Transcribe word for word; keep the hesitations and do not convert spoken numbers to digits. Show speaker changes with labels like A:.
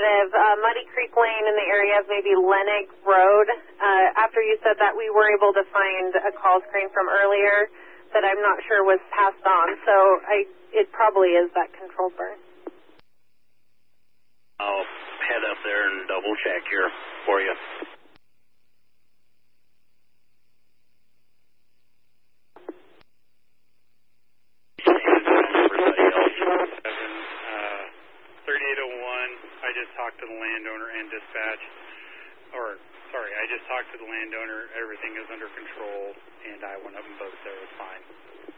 A: representative, uh, Muddy Creek Lane in the area of maybe Lennox Road. Uh, after you said that, we were able to find a call screen from earlier that I'm not sure was passed on, so I, it probably is that control burn.
B: I'll head up there and double check here for you.
C: thirty-eight oh one, I just talked to the landowner and dispatch, or, sorry, I just talked to the landowner, everything is under control, and I went up and both there, it was fine.